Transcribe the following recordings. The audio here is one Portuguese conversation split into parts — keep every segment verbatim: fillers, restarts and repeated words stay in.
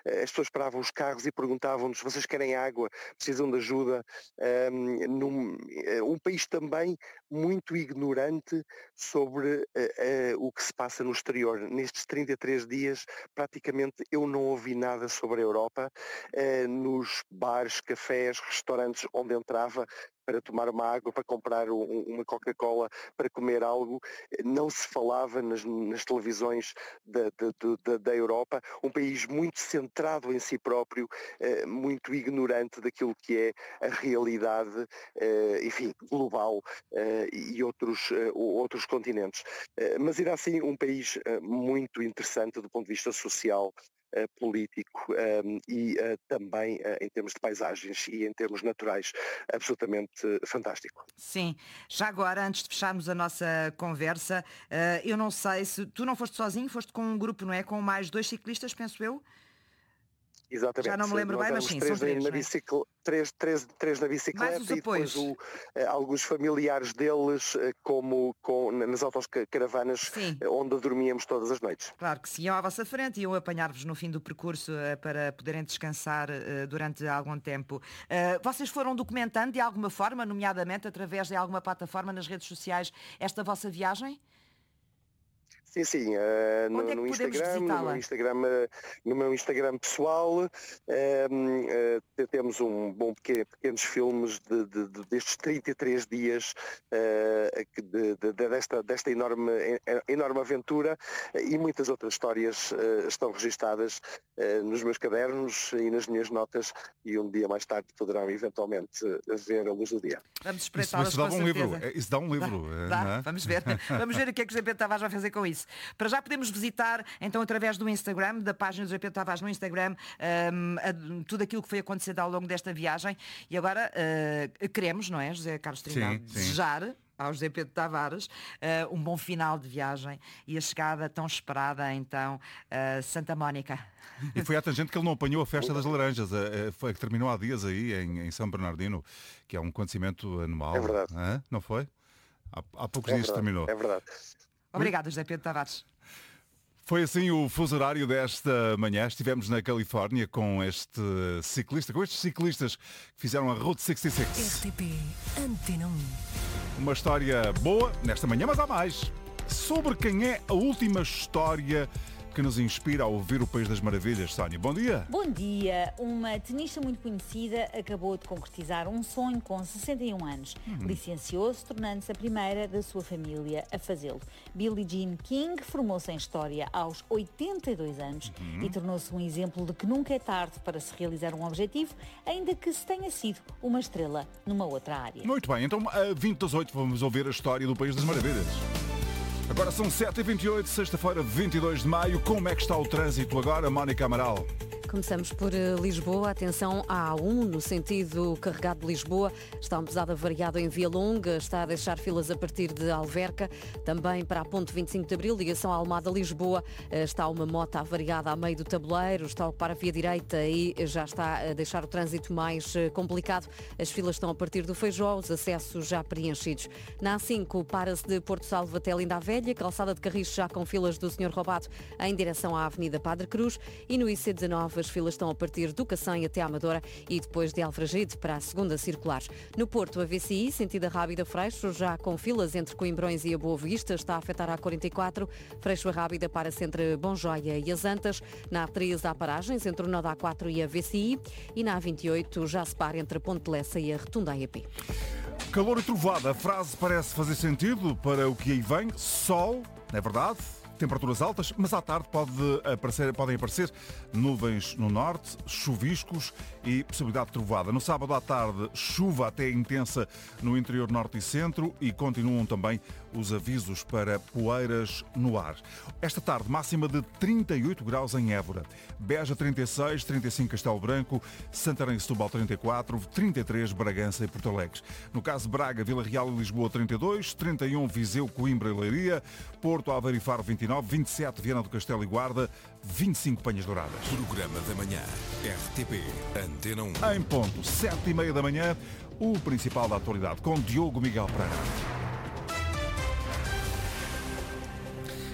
as pessoas paravam os carros e perguntavam-nos: vocês querem água? Precisam de ajuda? Um, num, um país também muito ignorante sobre uh, uh, o que se passa no exterior. Nestes trinta e três dias, praticamente eu não ouvi nada sobre a Europa. Uh, nos bares, cafés, restaurantes onde entrava para tomar uma água, para comprar um, uma Coca-Cola, para comer algo, não se falava nas, nas televisões da, da, da, da Europa, um país muito centrado em si próprio, eh, muito ignorante daquilo que é a realidade, eh, enfim, global eh, e outros, eh, outros continentes. Eh, mas irá sim um país eh, muito interessante do ponto de vista social, Uh, político um, e uh, também uh, em termos de paisagens e em termos naturais, absolutamente uh, fantástico. Sim, já agora, antes de fecharmos a nossa conversa, uh, eu não sei se tu não foste sozinho, foste com um grupo, não é? Com mais dois ciclistas, penso eu? Exatamente. Já não me lembro Nós bem, mas sim, são três, na não é? bicicl... três, três, três na bicicleta e depois o, eh, alguns familiares deles eh, como com, nas autocaravanas sim. onde dormíamos todas as noites. Claro que se iam à vossa frente e iam apanhar-vos no fim do percurso eh, para poderem descansar eh, durante algum tempo. Eh, vocês foram documentando de alguma forma, nomeadamente através de alguma plataforma nas redes sociais, esta vossa viagem? Sim, sim, uh, no, é no Instagram, no meu Instagram, uh, no meu Instagram pessoal, uh, uh, temos um bom pequeno, pequenos filmes de, de, de, destes trinta e três dias uh, de, de, de, desta, desta enorme, enorme aventura e muitas outras histórias uh, estão registadas uh, nos meus cadernos e nas minhas notas e um dia mais tarde poderão eventualmente ver a luz do dia. Vamos espreitá-las isso, isso com dá um certeza. livro. Isso dá um livro. Dá, não dá. É? Vamos ver. Vamos ver o que é que o G P Tavares vai fazer com isso. Para já podemos visitar, então, através do Instagram, da página do G P Tavares no Instagram, um, a, tudo aquilo que foi acontecendo ao longo desta viagem. E agora uh, queremos, não é, José Carlos Trindade, sim, sim. desejar ao José Pedro Tavares uh, um bom final de viagem e a chegada tão esperada, então, a uh, Santa Mónica. E foi à tangente que ele não apanhou a Festa das Laranjas, a, a, foi, que terminou há dias aí em, em São Bernardino, que é um acontecimento anual. É verdade. Hã? Não foi? Há, há poucos é dias verdade, terminou. É verdade. Obrigado, José Pedro Tavares. Foi assim o fuso horário desta manhã. Estivemos na Califórnia com este ciclista, com estes ciclistas que fizeram a Route sessenta e seis. R T P Antena um. Uma história boa nesta manhã, mas há mais. Sobre quem é a última história que nos inspira a ouvir o País das Maravilhas. Sónia, bom dia. Bom dia. Uma tenista muito conhecida acabou de concretizar um sonho com sessenta e um anos. Hum. Licenciou-se, tornando-se a primeira da sua família a fazê-lo. Billie Jean King formou-se em História aos oitenta e dois anos hum. e tornou-se um exemplo de que nunca é tarde para se realizar um objetivo, ainda que se tenha sido uma estrela numa outra área. Muito bem, então a vinte das oito vamos ouvir a história do País das Maravilhas. Agora são sete e vinte e oito, sexta-feira, vinte e dois de maio. Como é que está o trânsito agora, Mónica Amaral? Começamos por Lisboa. Atenção à A um, no sentido carregado de Lisboa. Está um pesado avariado em Via Longa. Está a deixar filas a partir de Alverca. Também para a ponte vinte e cinco de Abril, ligação à Almada-Lisboa. Está uma moto avariada a meio do tabuleiro. Está a ocupar a via direita e já está a deixar o trânsito mais complicado. As filas estão a partir do Feijó, os acessos já preenchidos. Na A cinco, para-se de Porto Salvo até Linda a Velha. Calçada de Carris já com filas do senhor Roubado em direção à Avenida Padre Cruz. E no I C dezenove, as filas estão a partir do Cacém até à Amadora e depois de Alfragide para a segunda circular. No Porto, a V C I, sentido Rábida Freixo, já com filas entre Coimbrões e a Boa Vista, está a afetar a quarenta e quatro. Freixo a Rábida para-se entre Bom Joia e as Antas. Na A treze há paragens entre o Nó da A quatro e a V C I. E na A vinte e oito já se para entre a Ponte de Lessa e a Rotunda A E P. Calor e trovada. A frase parece fazer sentido para o que aí vem. Sol, é verdade. Temperaturas altas, mas à tarde pode aparecer, podem aparecer nuvens no norte, chuviscos e possibilidade de trovoada. No sábado à tarde, chuva até intensa no interior norte e centro e continuam também os avisos para poeiras no ar. Esta tarde, máxima de trinta e oito graus em Évora, Beja trinta e seis, trinta e cinco Castelo Branco, Santarém e Setúbal trinta e quatro, trinta e três Bragança e Porto Alegre. No caso de Braga, Vila Real e Lisboa trinta e dois, trinta e um Viseu, Coimbra e Leiria, Porto, Aveiro e Faro vinte e nove, vinte e sete Viana do Castelo e Guarda, vinte e cinco Penhas Douradas. Programa da manhã, R T P Antena um. Em ponto, sete e meia da manhã, o principal da atualidade com Diogo Miguel Pereira.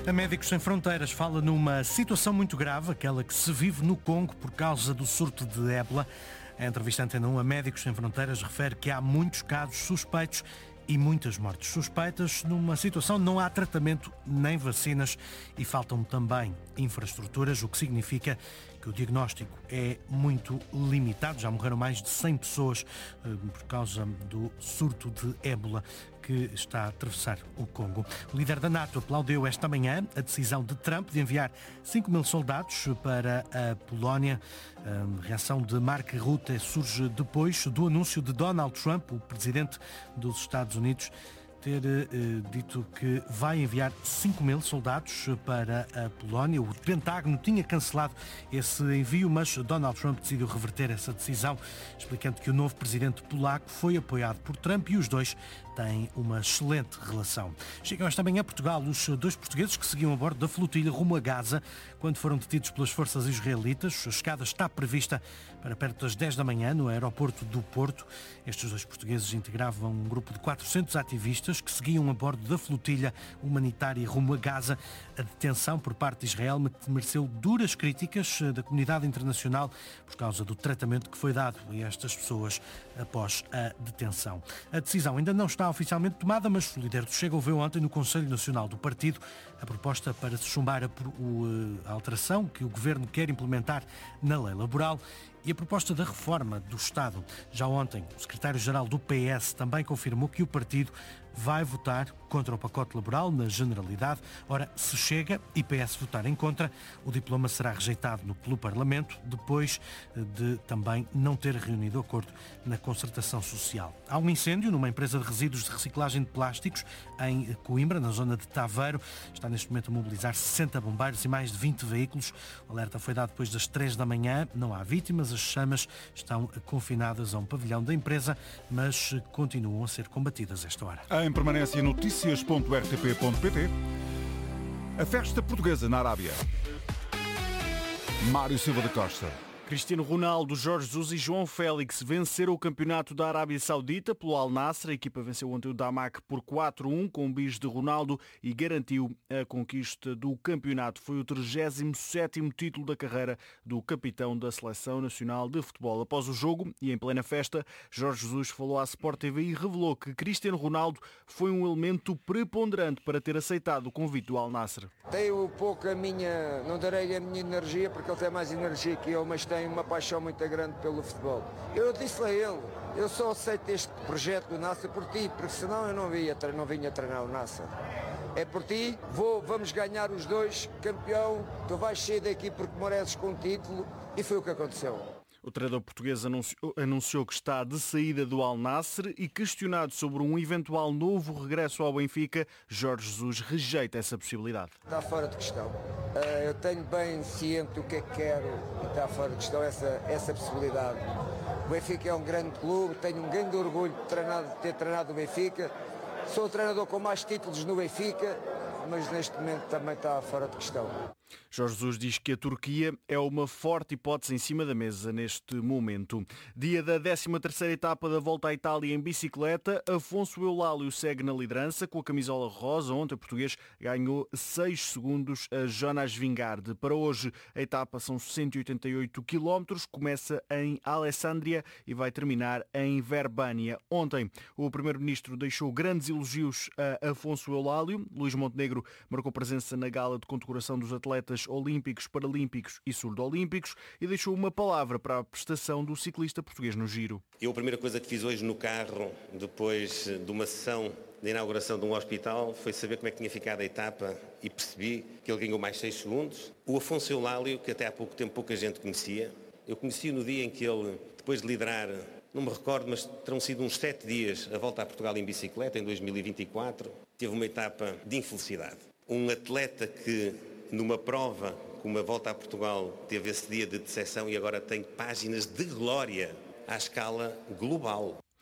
A Médicos Sem Fronteiras fala numa situação muito grave, aquela que se vive no Congo por causa do surto de ébola. A entrevista Antena um a Médicos Sem Fronteiras refere que há muitos casos suspeitos e muitas mortes suspeitas. Numa situação não há tratamento nem vacinas e faltam também infraestruturas, o que significa que o diagnóstico é muito limitado. Já morreram mais de cem pessoas eh, por causa do surto de ébola que está a atravessar o Congo. O líder da NATO aplaudiu esta manhã a decisão de Trump de enviar cinco mil soldados para a Polónia. A reação de Mark Rutte surge depois do anúncio de Donald Trump, o presidente dos Estados Unidos, ter eh, dito que vai enviar cinco mil soldados para a Polónia. O Pentágono tinha cancelado esse envio, mas Donald Trump decidiu reverter essa decisão, explicando que o novo presidente polaco foi apoiado por Trump e os dois têm uma excelente relação. Chegam esta manhã a Portugal os dois portugueses que seguiam a bordo da flotilha rumo a Gaza quando foram detidos pelas forças israelitas. A chegada está prevista para perto das dez da manhã no aeroporto do Porto. Estes dois portugueses integravam um grupo de quatrocentos ativistas que seguiam a bordo da flotilha humanitária rumo a Gaza. A detenção por parte de Israel mereceu duras críticas da comunidade internacional por causa do tratamento que foi dado a estas pessoas após a detenção. A decisão ainda não está oficialmente tomada, mas o líder do Chega ouviu ontem no Conselho Nacional do Partido a proposta para se chumbar a, a alteração que o Governo quer implementar na lei laboral e a proposta da reforma do Estado. Já ontem, o secretário-geral do P S também confirmou que o partido vai votar contra o pacote laboral na generalidade. Ora, se Chega e P S votar em contra, o diploma será rejeitado no, pelo Parlamento, depois de também não ter reunido acordo na concertação social. Há um incêndio numa empresa de resíduos de reciclagem de plásticos em Coimbra, na zona de Taveiro. Está neste momento a mobilizar sessenta bombeiros e mais de vinte veículos. O alerta foi dado depois das três da manhã. Não há vítimas, as chamas estão confinadas a um pavilhão da empresa, mas continuam a ser combatidas esta hora. Em permanência, notícias ponto r t p ponto p t. A festa portuguesa na Arábia. Mário Silva da Costa. Cristiano Ronaldo, Jorge Jesus e João Félix venceram o campeonato da Arábia Saudita pelo Al Nassr. A equipa venceu ontem o Damac por quatro a um com um bis de Ronaldo e garantiu a conquista do campeonato. Foi o trigésimo sétimo título da carreira do capitão da Seleção Nacional de Futebol. Após o jogo e em plena festa, Jorge Jesus falou à Sport T V e revelou que Cristiano Ronaldo foi um elemento preponderante para ter aceitado o convite do Al Nassr. Tenho pouco a minha, não darei a minha energia porque ele tem mais energia que eu, mas tem uma paixão muito grande pelo futebol. Eu disse a ele, eu só aceito este projeto do Nassr por ti, porque senão eu não vinha, não vinha treinar o Nassr. É por ti, vou, vamos ganhar os dois, campeão, tu vais sair daqui porque mereces com o título, e foi o que aconteceu. O treinador português anunciou, anunciou que está de saída do Al Nassr e, questionado sobre um eventual novo regresso ao Benfica, Jorge Jesus rejeita essa possibilidade. Está fora de questão. Eu tenho bem ciente do que é que quero e está fora de questão essa, essa possibilidade. O Benfica é um grande clube, tenho um grande orgulho de, treinar, de ter treinado o Benfica. Sou o treinador com mais títulos no Benfica, mas neste momento também está fora de questão. Jorge Jesus diz que a Turquia é uma forte hipótese em cima da mesa neste momento. Dia da décima terceira etapa da Volta à Itália em bicicleta, Afonso Eulálio segue na liderança com a camisola rosa. Ontem o português ganhou seis segundos a Jonas Vingegaard. Para hoje a etapa são cento e oitenta e oito quilómetros, começa em Alessandria e vai terminar em Verbânia. Ontem o primeiro-ministro deixou grandes elogios a Afonso Eulálio. Luís Montenegro marcou presença na gala de condecoração dos atletas olímpicos, paralímpicos e surdo-olímpicos e deixou uma palavra para a prestação do ciclista português no Giro. Eu a primeira coisa que fiz hoje no carro, depois de uma sessão de inauguração de um hospital, foi saber como é que tinha ficado a etapa e percebi que ele ganhou mais seis segundos. O Afonso Eulálio, que até há pouco tempo pouca gente conhecia, eu conheci no dia em que ele, depois de liderar, não me recordo, mas terão sido uns sete dias a volta a Portugal em bicicleta, em dois mil e vinte e quatro, teve uma etapa de infelicidade. Um atleta que numa prova como a Volta a Portugal teve esse dia de decepção e agora tem páginas de glória à escala global.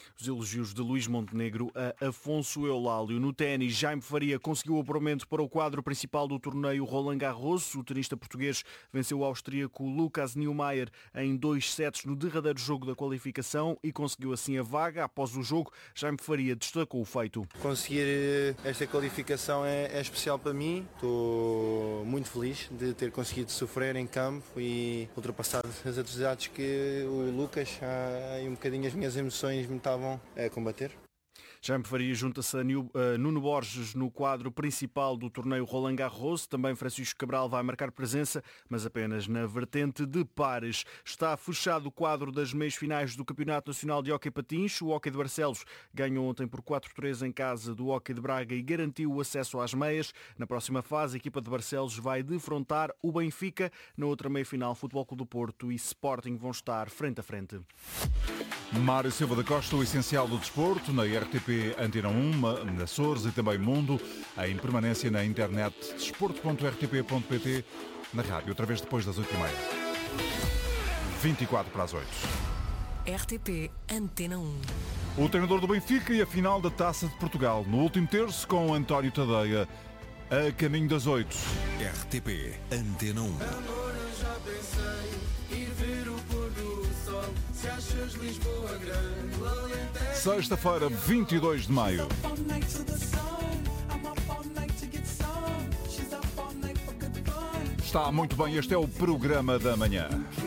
Os elogios de Luís Montenegro a Afonso Eulálio. No ténis, Jaime Faria conseguiu o apuramento para o quadro principal do torneio Roland Garros. O tenista português venceu o austríaco Lucas Niemeyer em dois sets no derradeiro jogo da qualificação e conseguiu assim a vaga. Após o jogo, Jaime Faria destacou o feito. Conseguir esta qualificação é, é especial para mim. Estou muito feliz de ter conseguido sofrer em campo e ultrapassar as adversidades que o Lucas ah, e um bocadinho as minhas emoções me estavam a combater. Jaime Faria junta-se a Nuno Borges no quadro principal do torneio Roland Garros. Também Francisco Cabral vai marcar presença, mas apenas na vertente de pares. Está fechado o quadro das meias finais do Campeonato Nacional de Hóquei Patins. O Hóquei de Barcelos ganhou ontem por quatro a três em casa do Hóquei de Braga e garantiu o acesso às meias. Na próxima fase, a equipa de Barcelos vai defrontar o Benfica. Na outra meia-final, Futebol Clube do Porto e Sporting vão estar frente a frente. Mário Silva da Costa, o essencial do desporto, na R T P Antena um, na Açores e também Mundo, em permanência na internet desporto ponto r t p ponto p t, na rádio, outra vez depois das oito e meia. vinte e quatro para as oito. R T P Antena um. O treinador do Benfica e a final da Taça de Portugal, no último terço com António Tadeia, a caminho das oito. R T P Antena um. Sexta-feira, vinte e dois de maio. Está muito bem, este é o programa da manhã.